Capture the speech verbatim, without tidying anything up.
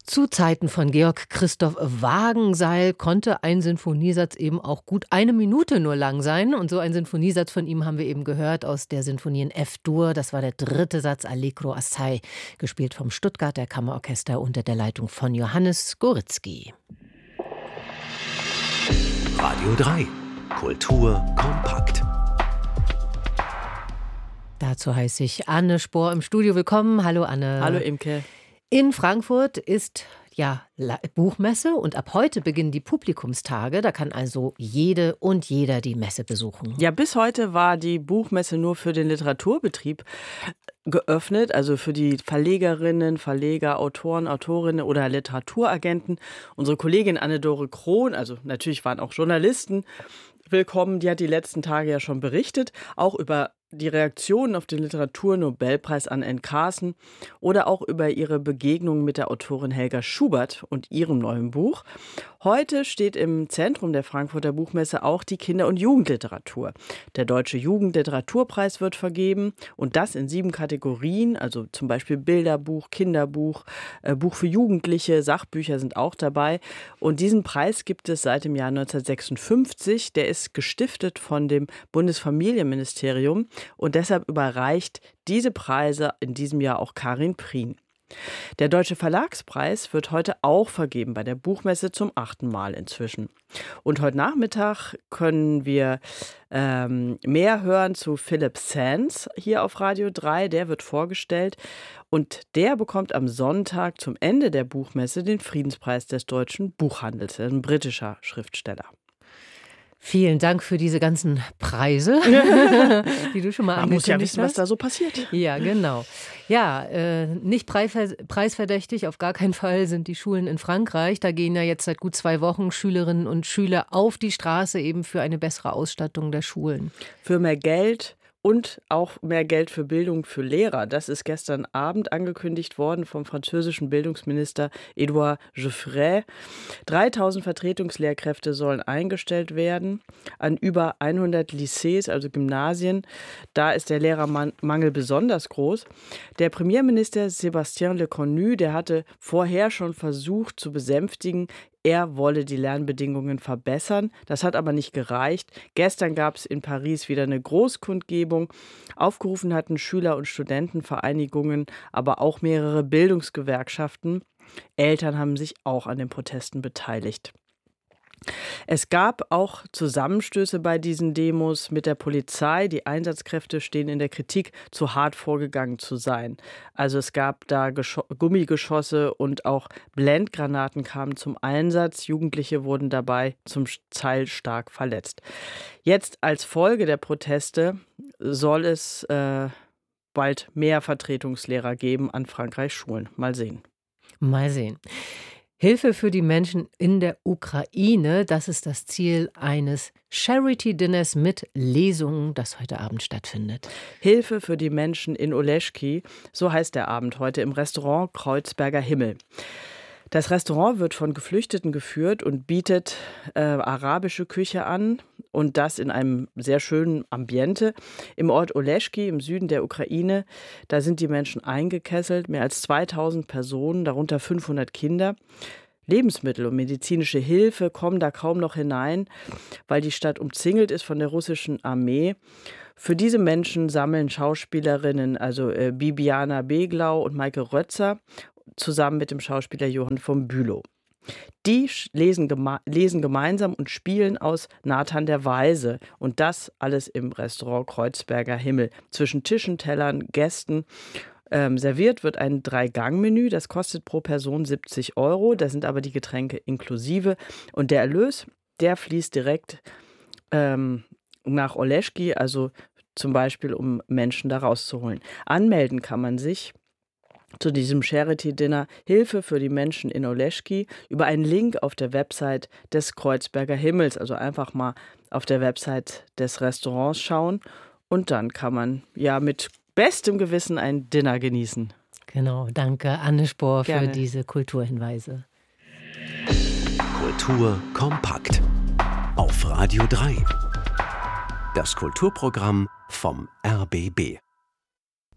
Zu Zeiten von Georg Christoph Wagenseil konnte ein Sinfoniesatz eben auch gut eine Minute nur lang sein. Und so ein Sinfoniesatz von ihm haben wir eben gehört aus der Sinfonie in F-Dur. Das war der dritte Satz, Allegro assai, gespielt vom Stuttgarter Kammerorchester unter der Leitung von Johannes Goritzky. Radio drei. Kultur kompakt. Dazu heiße ich Anne Spohr im Studio. Willkommen. Hallo Anne. Hallo Imke. In Frankfurt ist ja Buchmesse und ab heute beginnen die Publikumstage. Da kann also jede und jeder die Messe besuchen. Ja, bis heute war die Buchmesse nur für den Literaturbetrieb geöffnet, also für die Verlegerinnen, Verleger, Autoren, Autorinnen oder Literaturagenten. Unsere Kollegin Anne-Dore Krohn, also natürlich waren auch Journalisten willkommen, die hat die letzten Tage ja schon berichtet, auch über die Reaktionen auf den Literaturnobelpreis an Anne Carson oder auch über ihre Begegnung mit der Autorin Helga Schubert und ihrem neuen Buch. Heute steht im Zentrum der Frankfurter Buchmesse auch die Kinder- und Jugendliteratur. Der Deutsche Jugendliteraturpreis wird vergeben und das in sieben Kategorien, also zum Beispiel Bilderbuch, Kinderbuch, äh, Buch für Jugendliche, Sachbücher sind auch dabei. Und diesen Preis gibt es seit dem Jahr neunzehnhundertsechsundfünfzig. Der ist gestiftet von dem Bundesfamilienministerium. Und deshalb überreicht diese Preise in diesem Jahr auch Karin Prien. Der Deutsche Verlagspreis wird heute auch vergeben bei der Buchmesse zum achten Mal inzwischen. Und heute Nachmittag können wir ähm, mehr hören zu Philip Sands hier auf Radio drei. Der wird vorgestellt und der bekommt am Sonntag zum Ende der Buchmesse den Friedenspreis des deutschen Buchhandels, ein britischer Schriftsteller. Vielen Dank für diese ganzen Preise, die du schon mal Man angekündigt hast. Man muss ja wissen, was da so passiert. Ja, genau. Ja, äh, nicht preisverdächtig, auf gar keinen Fall sind die Schulen in Frankreich. Da gehen ja jetzt seit gut zwei Wochen Schülerinnen und Schüler auf die Straße eben für eine bessere Ausstattung der Schulen. Für mehr Geld. Und auch mehr Geld für Bildung für Lehrer. Das ist gestern Abend angekündigt worden vom französischen Bildungsminister Edouard Geoffroy. dreitausend Vertretungslehrkräfte sollen eingestellt werden an über hundert Lycées, also Gymnasien. Da ist der Lehrermangel besonders groß. Der Premierminister Sébastien Lecornu, der hatte vorher schon versucht zu besänftigen, er wolle die Lernbedingungen verbessern. Das hat aber nicht gereicht. Gestern gab es in Paris wieder eine Großkundgebung. Aufgerufen hatten Schüler- und Studentenvereinigungen, aber auch mehrere Bildungsgewerkschaften. Eltern haben sich auch an den Protesten beteiligt. Es gab auch Zusammenstöße bei diesen Demos mit der Polizei. Die Einsatzkräfte stehen in der Kritik, zu hart vorgegangen zu sein. Also es gab da Gescho- Gummigeschosse und auch Blendgranaten kamen zum Einsatz. Jugendliche wurden dabei zum Teil stark verletzt. Jetzt als Folge der Proteste soll es äh, bald mehr Vertretungslehrer geben an Frankreichs Schulen. Mal sehen. Mal sehen. Hilfe für die Menschen in der Ukraine, das ist das Ziel eines Charity-Dinners mit Lesungen, das heute Abend stattfindet. Hilfe für die Menschen in Oleschki, so heißt der Abend heute im Restaurant Kreuzberger Himmel. Das Restaurant wird von Geflüchteten geführt und bietet äh, arabische Küche an und das in einem sehr schönen Ambiente. Im Ort Oleschki im Süden der Ukraine, da sind die Menschen eingekesselt, mehr als zweitausend Personen, darunter fünfhundert Kinder. Lebensmittel und medizinische Hilfe kommen da kaum noch hinein, weil die Stadt umzingelt ist von der russischen Armee. Für diese Menschen sammeln Schauspielerinnen, also äh, Bibiana Beglau und Maike Rötzer, zusammen mit dem Schauspieler Johann von Bülow. Die lesen, geme- lesen gemeinsam und spielen aus Nathan der Weise. Und das alles im Restaurant Kreuzberger Himmel. Zwischen Tischen, Tellern, Gästen. Ähm, serviert wird ein Drei-Gang-Menü. Das kostet pro Person siebzig Euro. Da sind aber die Getränke inklusive. Und der Erlös, der fließt direkt ähm, nach Oleschki, also zum Beispiel, um Menschen da rauszuholen. Anmelden kann man sich zu diesem Charity-Dinner Hilfe für die Menschen in Oleschki über einen Link auf der Website des Kreuzberger Himmels. Also einfach mal auf der Website des Restaurants schauen und dann kann man ja mit bestem Gewissen ein Dinner genießen. Genau, danke Anne Spohr für Gerne. diese Kulturhinweise. Kultur kompakt. Auf Radio drei. Das Kulturprogramm vom R B B.